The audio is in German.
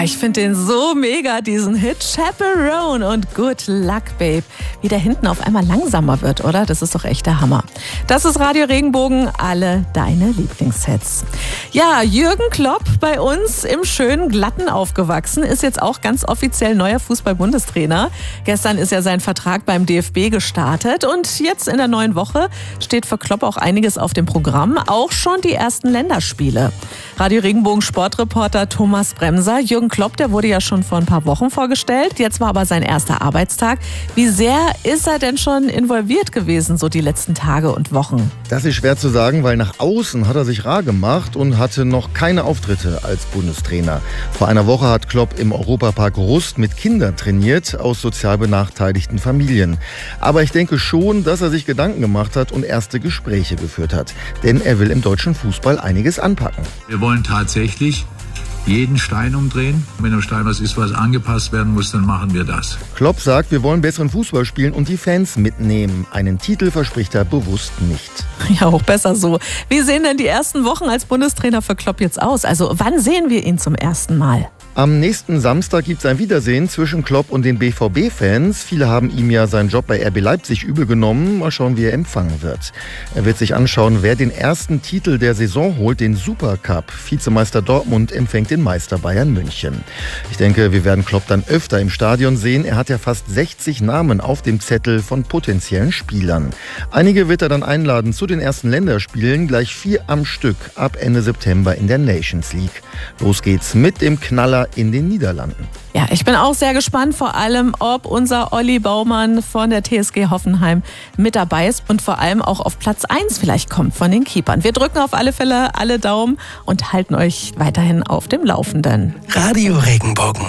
Ich finde den so mega, diesen Hit Chaperone und Good Luck Babe. Wie der hinten auf einmal langsamer wird, oder? Das ist doch echt der Hammer. Das ist Radio Regenbogen, alle deine Lieblingshits. Ja, Jürgen Klopp bei uns im schönen Glatten aufgewachsen, ist jetzt auch ganz offiziell neuer Fußball-Bundestrainer. Gestern ist ja sein Vertrag beim DFB gestartet und jetzt in der neuen Woche steht für Klopp auch einiges auf dem Programm, auch schon die ersten Länderspiele. Radio Regenbogen Sportreporter Thomas Bremser, Jürgen Klopp, der wurde ja schon vor ein paar Wochen vorgestellt. Jetzt war aber sein erster Arbeitstag. Wie sehr ist er denn schon involviert gewesen, so die letzten Tage und Wochen? Das ist schwer zu sagen, weil nach außen hat er sich rar gemacht und hatte noch keine Auftritte als Bundestrainer. Vor einer Woche hat Klopp im Europapark Rust mit Kindern trainiert aus sozial benachteiligten Familien. Aber ich denke schon, dass er sich Gedanken gemacht hat und erste Gespräche geführt hat. Denn er will im deutschen Fußball einiges anpacken. Wir wollen tatsächlich jeden Stein umdrehen. Wenn am Stein was ist, was angepasst werden muss, dann machen wir das. Klopp sagt, wir wollen besseren Fußball spielen und die Fans mitnehmen. Einen Titel verspricht er bewusst nicht. Ja, auch besser so. Wie sehen denn die ersten Wochen als Bundestrainer für Klopp jetzt aus? Also wann sehen wir ihn zum ersten Mal? Am nächsten Samstag gibt es ein Wiedersehen zwischen Klopp und den BVB-Fans. Viele haben ihm ja seinen Job bei RB Leipzig übel genommen. Mal schauen, wie er empfangen wird. Er wird sich anschauen, wer den ersten Titel der Saison holt, den Supercup. Vizemeister Dortmund empfängt den Meister Bayern München. Ich denke, wir werden Klopp dann öfter im Stadion sehen. Er hat ja fast 60 Namen auf dem Zettel von potenziellen Spielern. Einige wird er dann einladen zu den ersten Länderspielen, gleich 4 am Stück ab Ende September in der Nations League. Los geht's mit dem Knaller in den Niederlanden. Ja, ich bin auch sehr gespannt, vor allem, ob unser Olli Baumann von der TSG Hoffenheim mit dabei ist und vor allem auch auf Platz 1 vielleicht kommt von den Keepern. Wir drücken auf alle Fälle alle Daumen und halten euch weiterhin auf dem Laufenden. Radio Regenbogen.